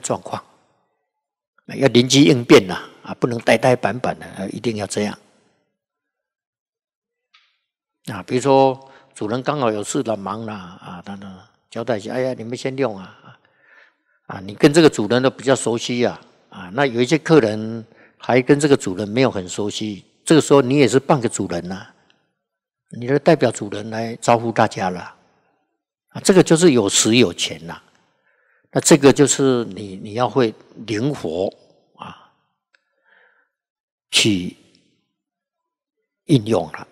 状况，要临机应变呐，不能呆呆板板的，一定要这样。比如说主人刚好有事了，忙了他交代一下，哎呀，你们先用你跟这个主人都比较熟悉那有一些客人还跟这个主人没有很熟悉，这个时候你也是半个主人你的代表主人来招呼大家了这个就是有实有钱那这个就是你要会灵活去应用了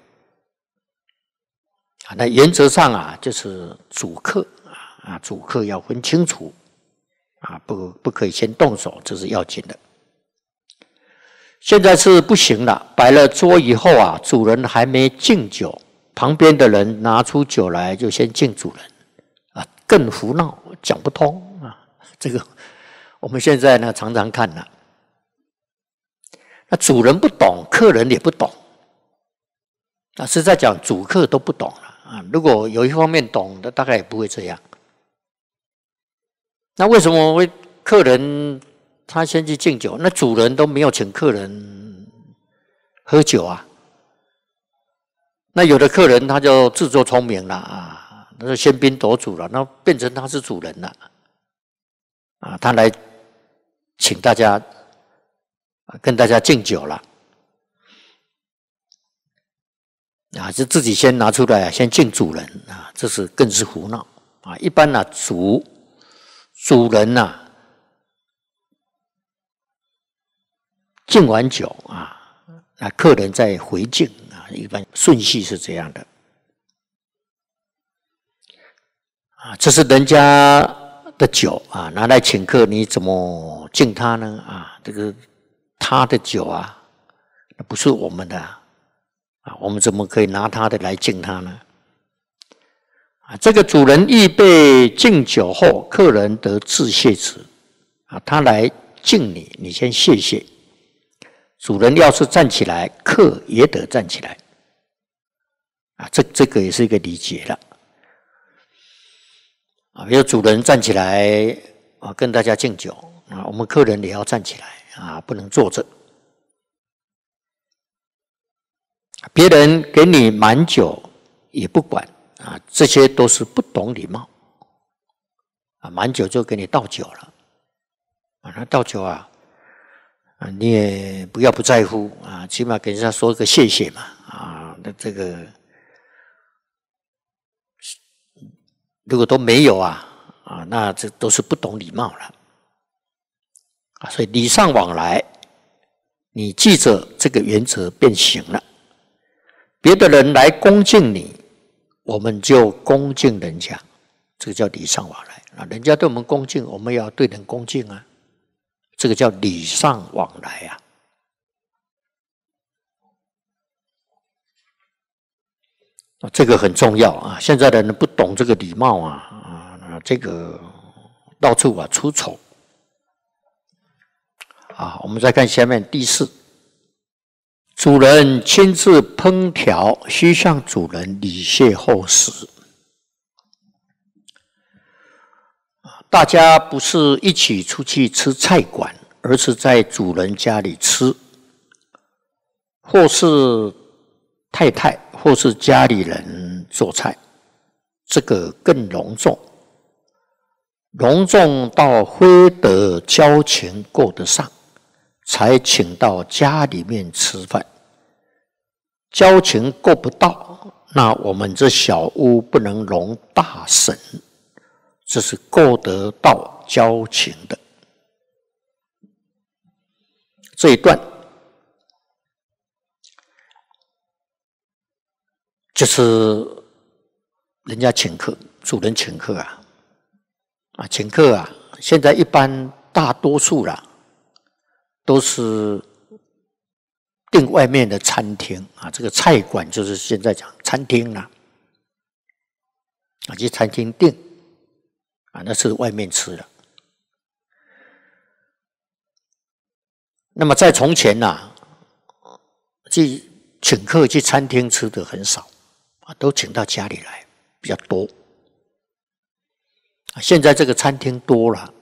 那原则上就是主客主客要分清楚不可以先动手，这是要紧的。现在是不行了，摆了桌以后主人还没敬酒，旁边的人拿出酒来就先敬主人更胡闹，讲不通这个我们现在呢常常看那主人不懂，客人也不懂实在讲主客都不懂了如果有一方面懂的，大概也不会这样。那为什么会客人他先去敬酒，那主人都没有请客人喝酒那有的客人他就自作聪明了那就喧宾夺主了，那变成他是主人了他来请大家跟大家敬酒了就自己先拿出来先敬主人这是更是胡闹一般主人敬完酒那客人再回敬一般顺序是这样的这是人家的酒拿来请客，你怎么敬他呢这个他的酒那不是我们的我们怎么可以拿他的来敬他呢这个主人预备敬酒后，客人得致谢词他来敬你，你先谢谢。主人要是站起来，客也得站起来这个也是一个礼节了比如主人站起来跟大家敬酒我们客人也要站起来不能坐着。别人给你满酒也不管这些都是不懂礼貌满酒就给你倒酒了那倒酒你也不要不在乎起码给人家说个谢谢嘛那这个如果都没有那这都是不懂礼貌了所以礼尚往来，你记着这个原则便行了。别的人来恭敬你，我们就恭敬人家，这个叫礼尚往来人家对我们恭敬，我们也要对人恭敬这个叫礼尚往来这个很重要现在的人不懂这个礼貌这个到处出丑我们再看下面第4，主人亲自烹调，须向主人礼谢后食。大家不是一起出去吃菜馆，而是在主人家里吃，或是太太或是家里人做菜，这个更隆重，隆重到非得交情够得上，才请到家里面吃饭。交情够不到，那我们这小屋不能容大神，这是够得到交情的。这一段就是人家请客，主人请客请客现在一般大多数都是订外面的餐厅这个菜馆就是现在讲餐厅去餐厅订那是外面吃的。那么在从前去请客去餐厅吃的很少都请到家里来比较多。现在这个餐厅多了